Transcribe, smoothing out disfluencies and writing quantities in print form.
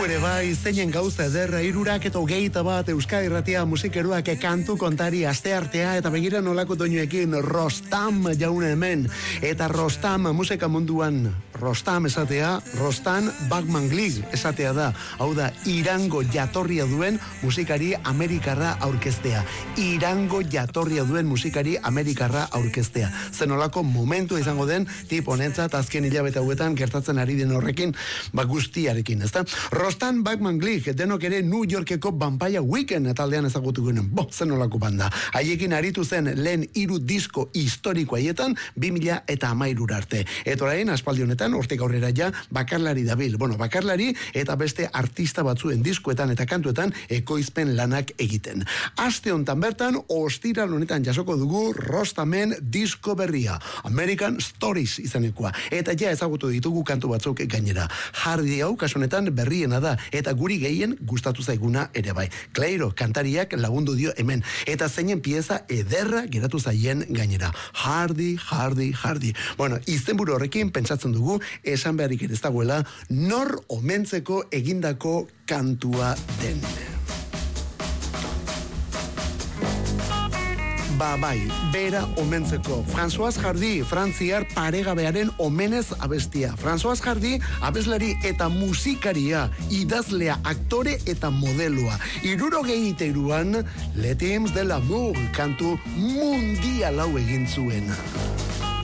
ere bai, zeinen gauza ederra 321 Euskadi Irratia musikeroak kantu kontari asteartea eta begira nolako doinuekin Rostam jaune hemen. Eta Rostam musika munduan Rostam esatea, Rostam Bagmanglig esatea da. Hau da, Irango jatorria duen musikari amerikarra aurkeztea. Irango jatorria duen musikari amerikarra aurkeztea. Zenolako momentu izango den tip honentzat azken hilabete hauetan gertatzen ari den horrekin, guztiarekin, ezta? Rostam Bagmanglig denok ere New Yorkeko Vampire Weekend taldean ezagutu ginen. Zenolako banda. Haiekin aritu zen lehen 3 disko historiko haietan 2013 arte. Eta orain aspaldi honetan hortik aurrera ja bakarlari dabil. Bakarlari eta beste artista batzuen diskoetan eta kantuetan ekoizpen lanak egiten. Aste hontan bertan ostiral honetan jasoko dugu Rostamen disko berria, American Stories izanekoa. Eta ja ezagutu ditugu kantu batzuk gainera. Hardy hau kasu honetan berriena da eta guri gehien gustatu zaiguna ere bai. Clairo kantariak lagundu dio hemen eta zeinen pieza ederra geratu zaien gainera. Hardy. Izenburu horrekin pentsatzen dugu esan beharrik ez dagoela nor omentzeko egindako kantua den. Bai, bera omentzeko. François Hardy, frantziar paregabearen omenez abestia. François Hardy, abeslari eta musikaria, idazlea, aktore eta modeloa. 73an, Les Temps de l'amour kantu mundial hau egin zuen.